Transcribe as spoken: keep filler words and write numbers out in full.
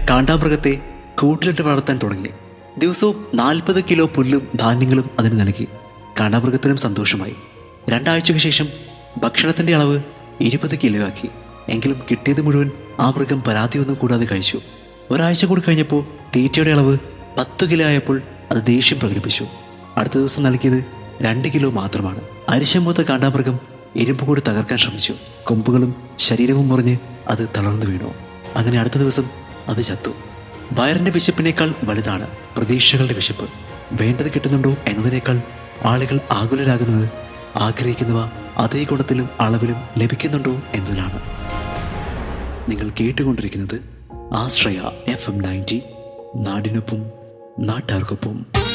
കാണ്ടാമൃഗത്തെ കൂട്ടിലിട്ട് വളർത്താൻ തുടങ്ങി. ദിവസവും നാൽപ്പത് കിലോ പുല്ലും ധാന്യങ്ങളും അതിന് നൽകി. കാണ്ടാമൃഗത്തിനും സന്തോഷമായി. രണ്ടാഴ്ചയ്ക്ക് ശേഷം ഭക്ഷണത്തിന്റെ അളവ് ഇരുപത് കിലോ ആക്കി. എങ്കിലും കിട്ടിയത് മുഴുവൻ ആ മൃഗം പരാതിയൊന്നും കൂടാതെ കഴിച്ചു. ഒരാഴ്ച കൂടി കഴിഞ്ഞപ്പോൾ തീറ്റയുടെ അളവ് പത്ത് കിലോ ആയപ്പോൾ അത് ദേഷ്യം പ്രകടിപ്പിച്ചു. അടുത്ത ദിവസം നൽകിയത് രണ്ട് കിലോ മാത്രമാണ്. അരിശം മൂത്ത കാണ്ടാമൃഗം ഇരുമ്പ് കൂടി തകർക്കാൻ ശ്രമിച്ചു. കൊമ്പുകളും ശരീരവും മുറിഞ്ഞ് അത് തളർന്നു വീണു. അങ്ങനെ അടുത്ത ദിവസം അത് ചത്തു. വയറിന്റെ വിശപ്പിനേക്കാൾ വലുതാണ് പ്രതീക്ഷകളുടെ വിശപ്പ്. വേണ്ടത് കിട്ടുന്നുണ്ടോ എന്നതിനേക്കാൾ ആളുകൾ ആകുലരാകുന്നത് ആഗ്രഹിക്കുന്നവ അതേ ഗുണത്തിലും അളവിലും ലഭിക്കുന്നുണ്ടോ എന്നതിലാണ്. നിങ്ങൾ കേട്ടുകൊണ്ടിരിക്കുന്നത് ആശ്രയ എഫ് എം നയൻറ്റി, നാടിനൊപ്പം നാട്ടാർക്കൊപ്പം.